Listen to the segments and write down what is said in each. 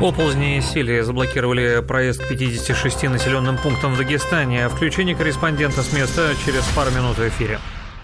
Оползни и силы заблокировали проезд к 56 населенным пунктам в Дагестане. Включение корреспондента с места через пару минут в эфире.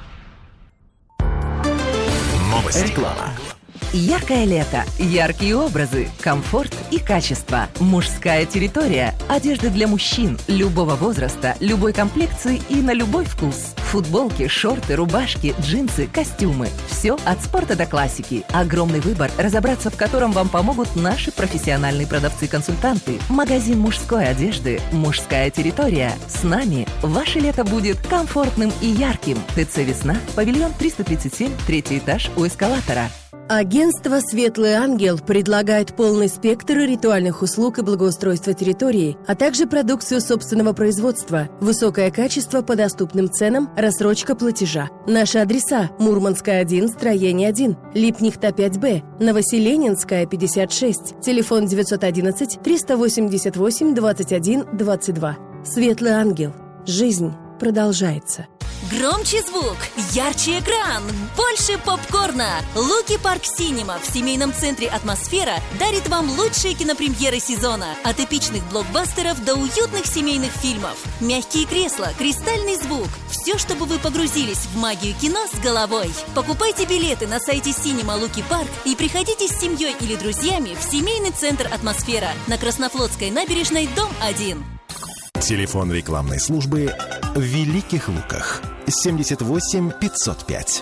Новости. Реклама. Яркое лето, яркие образы, комфорт и качество. Мужская территория. Одежда для мужчин любого возраста, любой комплекции и на любой вкус. Футболки, шорты, рубашки, джинсы, костюмы. Все от спорта до классики. Огромный выбор, разобраться в котором вам помогут наши профессиональные продавцы-консультанты. Магазин мужской одежды «Мужская территория». С нами ваше лето будет комфортным и ярким. ТЦ «Весна», павильон 337, 3-й этаж у эскалатора. Агентство «Светлый ангел» предлагает полный спектр ритуальных услуг и благоустройства территории, а также продукцию собственного производства, высокое качество по доступным ценам, рассрочка платежа. Наши адреса: Мурманская, 1, строение 1, Липнихта, 5Б, Новоселенинская, 56, телефон 911 388 21 22. «Светлый ангел». Жизнь продолжается. Громче звук, ярче экран, больше попкорна. Луки Парк Синема в семейном центре «Атмосфера» дарит вам лучшие кинопремьеры сезона. От эпичных блокбастеров до уютных семейных фильмов. Мягкие кресла, кристальный звук. Все, чтобы вы погрузились в магию кино с головой. Покупайте билеты на сайте Синема Луки Парк и приходите с семьей или друзьями в семейный центр «Атмосфера» на Краснофлотской набережной, дом 1. Телефон рекламной службы в Великих Луках 78 505.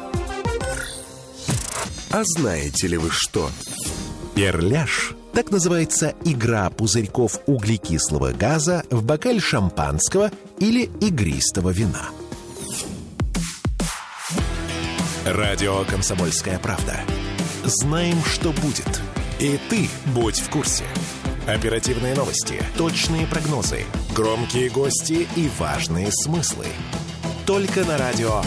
А знаете ли вы что? Перляж – так называется игра пузырьков углекислого газа в бокале шампанского или игристого вина. Радио «Комсомольская правда». Знаем, что будет. И ты будь в курсе. Оперативные новости, точные прогнозы, громкие гости и важные смыслы. Только на радио.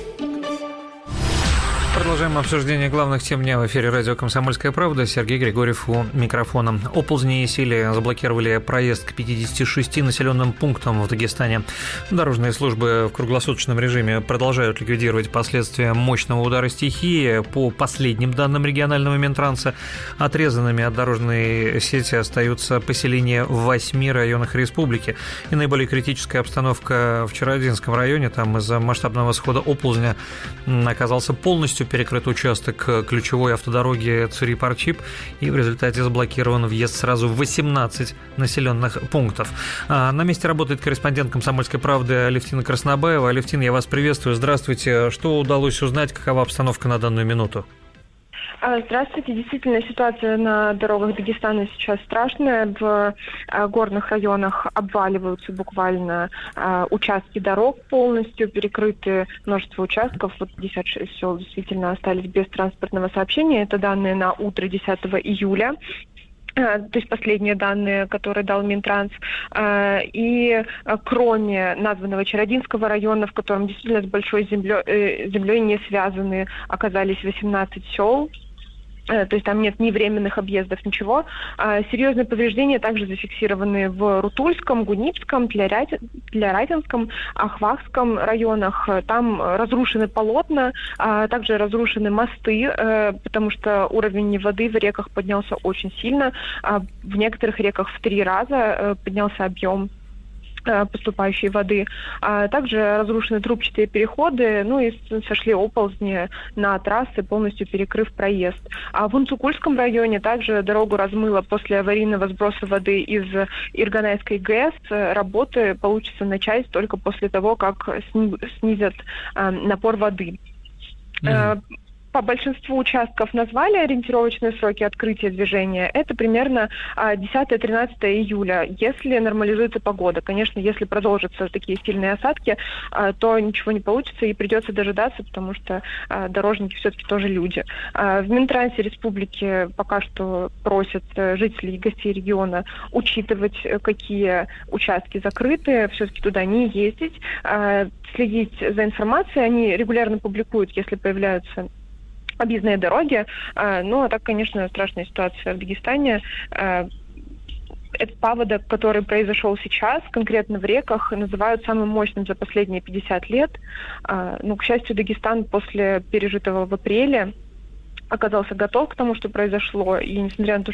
Продолжаем обсуждение главных тем дня в эфире радио «Комсомольская правда». Сергей Григорьев у микрофона. Оползни и силы заблокировали проезд к 56 населенным пунктам в Дагестане. Дорожные службы в круглосуточном режиме продолжают ликвидировать последствия мощного удара стихии. По последним данным регионального Минтранса, отрезанными от дорожной сети остаются поселения в 8 районах республики. И наиболее критическая обстановка в Чародинском районе. Там из-за масштабного схода оползня оказался полностью перекрыт участок ключевой автодороги Цюри-Парчип, и в результате заблокирован въезд сразу в 18 населенных пунктов. На месте работает корреспондент «Комсомольской правды» Алевтина Краснобаева. Алевтина, я вас приветствую. Здравствуйте. Что удалось узнать, какова обстановка на данную минуту? Здравствуйте. Действительно, ситуация на дорогах Дагестана сейчас страшная. В горных районах обваливаются буквально участки дорог, полностью перекрыты множество участков. Вот 56 сел действительно остались без транспортного сообщения. Это данные на утро 10 июля. То есть последние данные, которые дал Минтранс. И кроме названного Чародинского района, в котором действительно с большой землей не связаны, оказались 18 сел. То есть там нет ни временных объездов, ничего. Серьезные повреждения также зафиксированы в Рутульском, Гунипском, Тлярайтинском, Ахвахском районах. Там разрушены полотна, также разрушены мосты, потому что уровень воды в реках поднялся очень сильно. В некоторых реках в 3 раза поднялся объем поступающей воды. Также разрушены трубчатые переходы, и сошли оползни на трассы, полностью перекрыв проезд. А в Унцукульском районе также дорогу размыло после аварийного сброса воды из Ирганайской ГЭС. Работы получится начать только после того, как снизят напор воды. По большинству участков назвали ориентировочные сроки открытия движения. Это примерно 10-13 июля, если нормализуется погода. Конечно, если продолжатся такие сильные осадки, то ничего не получится и придется дожидаться, потому что дорожники все-таки тоже люди. В Минтрансе республики пока что просят жителей и гостей региона учитывать, какие участки закрыты, все-таки туда не ездить, следить за информацией. Они регулярно публикуют, если появляются объездные дороги. А так, конечно, страшная ситуация в Дагестане. Этот паводок, который произошел сейчас, конкретно в реках, называют самым мощным за последние 50 лет. К счастью, Дагестан после пережитого в апреле оказался готов к тому, что произошло. И несмотря на то,